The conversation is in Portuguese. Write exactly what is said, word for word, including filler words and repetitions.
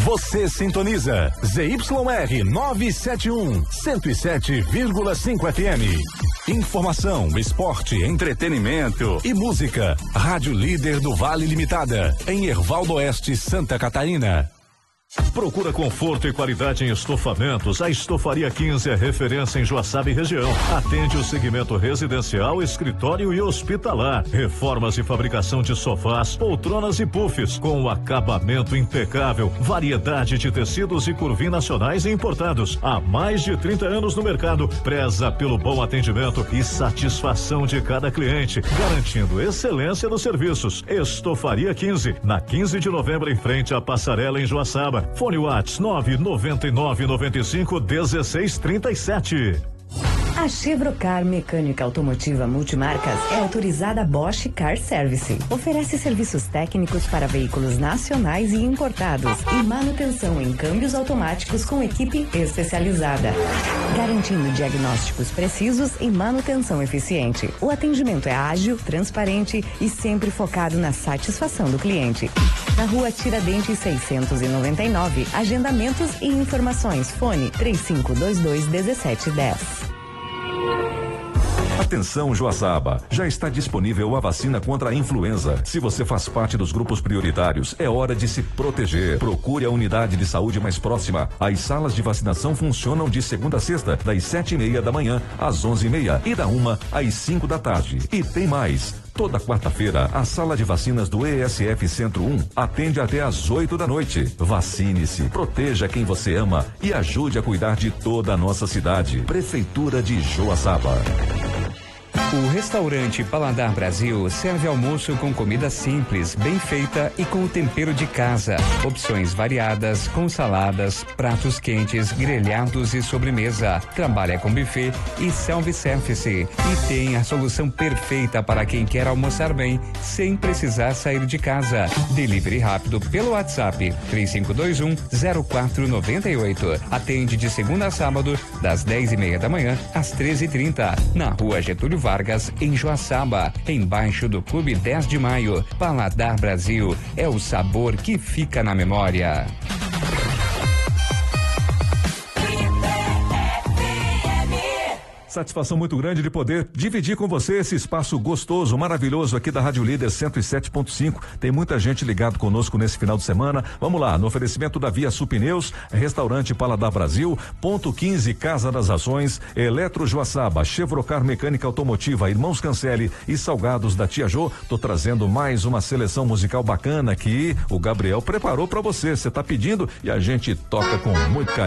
Você sintoniza Z Y R novecentos e setenta e um, cento e sete vírgula cinco F M. Informação, esporte, entretenimento e música. Rádio Líder do Vale Limitada, em Hervaldo Oeste, Santa Catarina. Procura conforto e qualidade em estofamentos? A Estofaria quinze é referência em Joaçaba e região. Atende o segmento residencial, escritório e hospitalar. Reformas e fabricação de sofás, poltronas e puffs com o acabamento impecável. Variedade de tecidos e curvim nacionais e importados. Há mais de trinta anos no mercado. Preza pelo bom atendimento e satisfação de cada cliente, garantindo excelência nos serviços. Estofaria quinze, na quinze de novembro, em frente à passarela em Joaçaba. Fone Whats nove nove nove nove cinco um seis três sete. A Chevrocar Mecânica Automotiva Multimarcas é autorizada Bosch Car Service. Oferece serviços técnicos para veículos nacionais e importados e manutenção em câmbios automáticos com equipe especializada, garantindo diagnósticos precisos e manutenção eficiente. O atendimento é ágil, transparente e sempre focado na satisfação do cliente. Na Rua Tiradentes seiscentos e noventa e nove, agendamentos e informações. Fone três cinco dois dois um sete um zero. Atenção, Joaçaba, já está disponível a vacina contra a influenza. Se você faz parte dos grupos prioritários, é hora de se proteger. Procure a unidade de saúde mais próxima. As salas de vacinação funcionam de segunda a sexta, das sete e meia da manhã às onze e meia e da uma às cinco da tarde. E tem mais. Toda quarta-feira, a sala de vacinas do E S F Centro um atende até às oito da noite. Vacine-se, proteja quem você ama e ajude a cuidar de toda a nossa cidade. Prefeitura de Joaçaba. O restaurante Paladar Brasil serve almoço com comida simples, bem feita e com o tempero de casa. Opções variadas, com saladas, pratos quentes, grelhados e sobremesa. Trabalha com buffet e self-service. E tem a solução perfeita para quem quer almoçar bem, sem precisar sair de casa. Delivery rápido pelo WhatsApp três cinco dois um zero quatro nove oito. Atende de segunda a sábado, das dez e meia da manhã às treze e trinta. Na Rua Getúlio Vargas, em Joaçaba, embaixo do Clube dez de Maio. Paladar Brasil é o sabor que fica na memória. Satisfação muito grande de poder dividir com você esse espaço gostoso, maravilhoso aqui da Rádio Líder cento e sete ponto cinco. Tem muita gente ligado conosco nesse final de semana. Vamos lá, no oferecimento da Via Sul Pneus, Restaurante Paladar Brasil, Ponto quinze, Casa das Ações, Eletro Joaçaba, Chevrocar Mecânica Automotiva, Irmãos Cancelli e Salgados da Tia Jô. Tô trazendo mais uma seleção musical bacana que o Gabriel preparou para você. Você tá pedindo e a gente toca com muito carinho.